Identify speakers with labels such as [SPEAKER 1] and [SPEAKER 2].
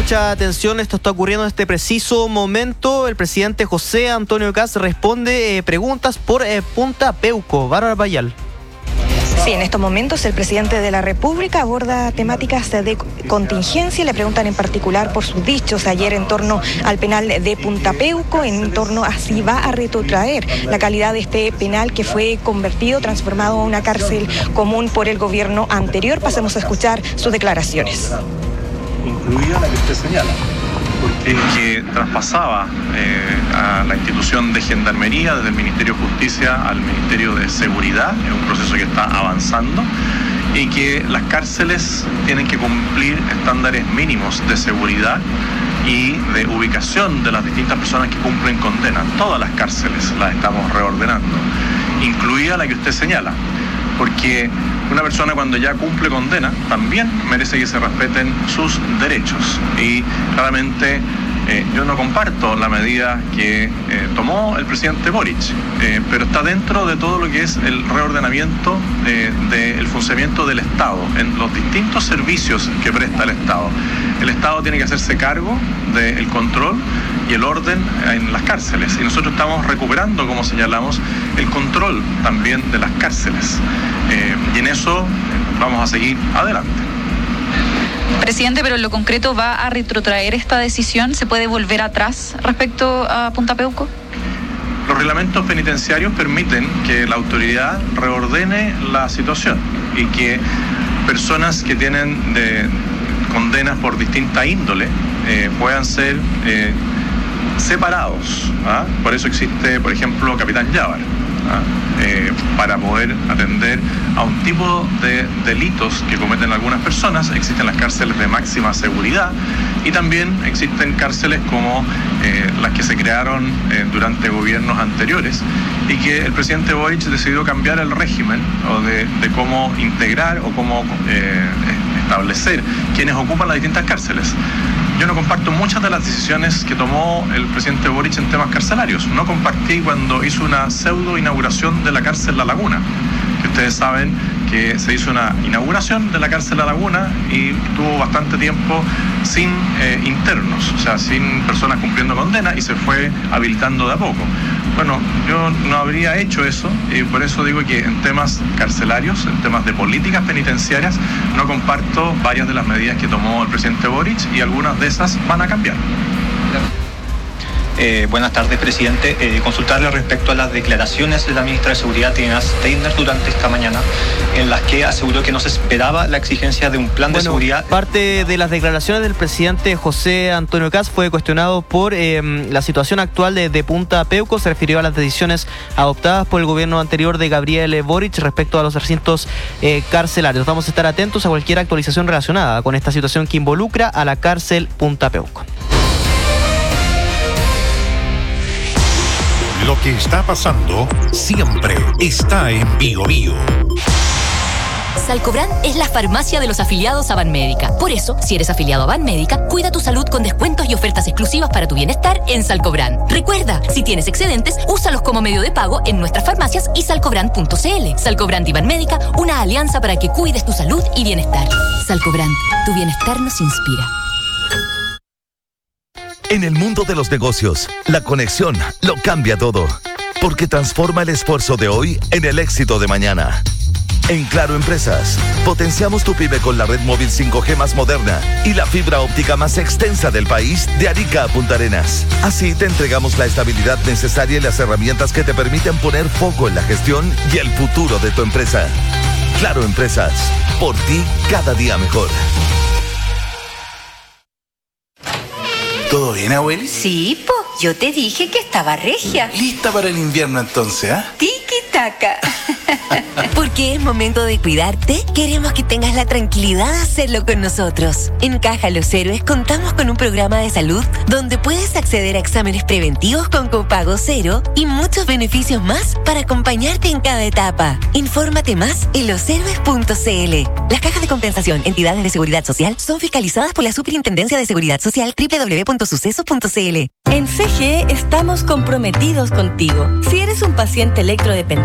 [SPEAKER 1] mucha atención, esto está ocurriendo en este preciso momento. El presidente José Antonio Kast responde preguntas por Punta Peuco. Bárbara Bayal.
[SPEAKER 2] Sí, en estos momentos el presidente de la República aborda temáticas de contingencia. Le preguntan en particular por sus dichos ayer en torno al penal de Punta Peuco, en torno a si va a retrotraer la calidad de este penal que fue transformado en una cárcel común por el gobierno anterior. Pasemos a escuchar sus declaraciones.
[SPEAKER 3] Incluida la que usted señala, porque que traspasaba a la institución de Gendarmería desde el Ministerio de Justicia al Ministerio de Seguridad, es un proceso que está avanzando, y que las cárceles tienen que cumplir estándares mínimos de seguridad y de ubicación de las distintas personas que cumplen condena. Todas las cárceles las estamos reordenando, incluida la que usted señala, porque una persona cuando ya cumple condena también merece que se respeten sus derechos. Y claramente yo no comparto la medida que tomó el presidente Boric, pero está dentro de todo lo que es el reordenamiento del funcionamiento del Estado, en los distintos servicios que presta el Estado. El Estado tiene que hacerse cargo del control y el orden en las cárceles. Y nosotros estamos recuperando, como señalamos, el control también de las cárceles. Y en eso vamos a seguir adelante.
[SPEAKER 4] Presidente, pero en lo concreto, ¿va a retrotraer esta decisión? ¿Se puede volver atrás respecto a Punta Peuco?
[SPEAKER 3] Los reglamentos penitenciarios permiten que la autoridad reordene la situación y que personas que tienen condenas por distinta índole puedan ser separados. Por eso existe, por ejemplo, Capitán Llávar, para poder atender a un tipo de delitos que cometen algunas personas. Existen las cárceles de máxima seguridad y también existen cárceles como las que se crearon durante gobiernos anteriores y que el presidente Boric decidió cambiar el régimen o de cómo integrar o cómo establecer quienes ocupan las distintas cárceles. Yo no comparto muchas de las decisiones que tomó el presidente Boric en temas carcelarios. No compartí cuando hizo una pseudo inauguración de la cárcel La Laguna, que ustedes saben que se hizo una inauguración de la cárcel La Laguna y tuvo bastante tiempo sin internos, o sea, sin personas cumpliendo condena, y se fue habilitando de a poco. Bueno, yo no habría hecho eso y por eso digo que en temas carcelarios, en temas de políticas penitenciarias, no comparto varias de las medidas que tomó el presidente Boric y algunas de esas van a cambiar.
[SPEAKER 5] Buenas tardes, presidente. Consultarle respecto a las declaraciones de la ministra de Seguridad, Tina Steiner, durante esta mañana, en las que aseguró que no se esperaba la exigencia de un plan de seguridad.
[SPEAKER 1] Parte de las declaraciones del presidente José Antonio Kast fue cuestionado por la situación actual de Punta Peuco. Se refirió a las decisiones adoptadas por el gobierno anterior de Gabriel Boric respecto a los recintos carcelarios. Vamos a estar atentos a cualquier actualización relacionada con esta situación que involucra a la cárcel Punta Peuco.
[SPEAKER 6] Lo que está pasando siempre está en Bio Bio.
[SPEAKER 7] Salcobran es la farmacia de los afiliados a Banmédica. Por eso, si eres afiliado a Banmédica, cuida tu salud con descuentos y ofertas exclusivas para tu bienestar en Salcobran. Recuerda, si tienes excedentes, úsalos como medio de pago en nuestras farmacias y salcobran.cl. Salcobran y Banmédica, una alianza para que cuides tu salud y bienestar. Salcobran, tu bienestar nos inspira.
[SPEAKER 8] En el mundo de los negocios, la conexión lo cambia todo, porque transforma el esfuerzo de hoy en el éxito de mañana. En Claro Empresas, potenciamos tu pyme con la red móvil 5G más moderna y la fibra óptica más extensa del país, de Arica a Punta Arenas. Así te entregamos la estabilidad necesaria y las herramientas que te permiten poner foco en la gestión y el futuro de tu empresa. Claro Empresas, por ti cada día mejor.
[SPEAKER 9] ¿Todo bien, abueli?
[SPEAKER 10] Sí, po. Yo te dije que estaba regia.
[SPEAKER 9] ¿Lista para el invierno entonces,
[SPEAKER 10] Tiki-taka.
[SPEAKER 11] Porque es momento de cuidarte, queremos que tengas la tranquilidad de hacerlo con nosotros. En Caja Los Héroes contamos con un programa de salud donde puedes acceder a exámenes preventivos con copago cero y muchos beneficios más para acompañarte en cada etapa. Infórmate más en loshéroes.cl. Las cajas de compensación, entidades de seguridad social, son fiscalizadas por la Superintendencia de Seguridad Social, www.sucesos.cl.
[SPEAKER 12] En CGE estamos comprometidos contigo. Si eres un paciente electrodependiente,